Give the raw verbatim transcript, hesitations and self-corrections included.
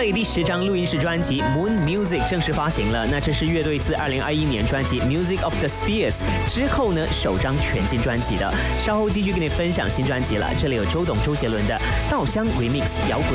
里第十张录音室专辑《Moon Music》正式发行了。那这是乐队自二零二一年专辑《Music of the Spheres》之后呢首张全新专辑的。稍后继续跟你分享新专辑了。这里有周董、周杰伦的《稻香 Remix 摇滚